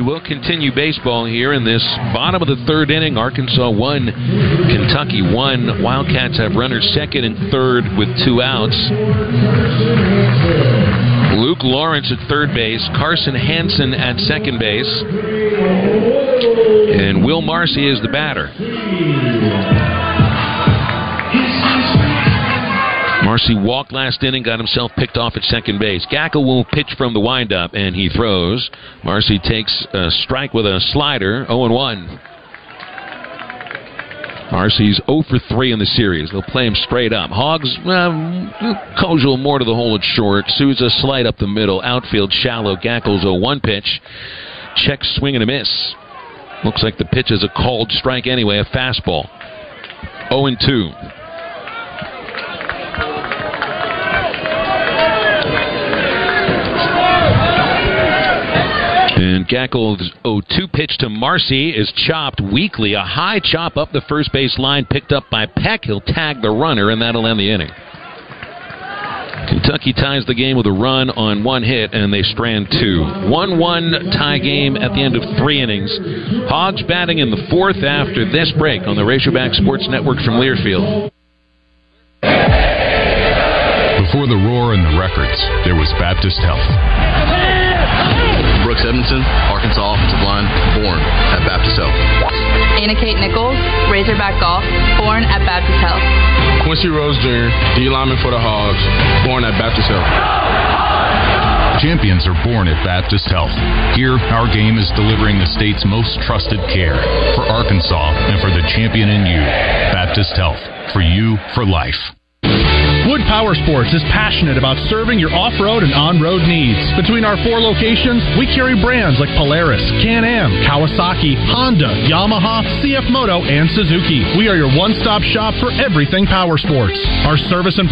will continue baseball here in this bottom of the third inning. Arkansas 1, Kentucky 1. Wildcats have runners second and third with 2 outs. Luke Lawrence at third base, Carson Hansen at second base, and Will Marcy is the batter. Marcy walked last inning, got himself picked off at second base. Gackle will pitch from the windup, and he throws. Marcy takes a strike with a slider, 0-1. Marcy's 0 for 3 in the series. They'll play him straight up. Hogs, Kozel more to the hole at short. Souza slide up the middle. Outfield shallow. Gackle's a 1 pitch. Check swing and a miss. Looks like the pitch is a called strike anyway, a fastball. 0-2. And Gackle's 0-2 pitch to Marcy is chopped weakly. A high chop up the first base line, picked up by Peck. He'll tag the runner, and that'll end the inning. Kentucky ties the game with a run on 1 hit, and they strand 2. 1-1 tie game at the end of 3 innings. Hogs batting in the 4th after this break on the Razorback Sports Network from Learfield. Before the roar and the records, there was Baptist Health. Brooks Edmondson, Arkansas offensive line, born at Baptist Health. Anna Kate Nichols, Razorback Golf, born at Baptist Health. Quincy Rose Jr., D lineman for the Hogs, born at Baptist Health. Champions are born at Baptist Health. Here, our game is delivering the state's most trusted care for Arkansas and for the champion in you. Baptist Health, for you, for life. Wood Power Sports is passionate about serving your off-road and on-road needs. Between our 4 locations, we carry brands like Polaris, Can-Am, Kawasaki, Honda, Yamaha, CF Moto, and Suzuki. We are your one-stop shop for everything power sports. Our service and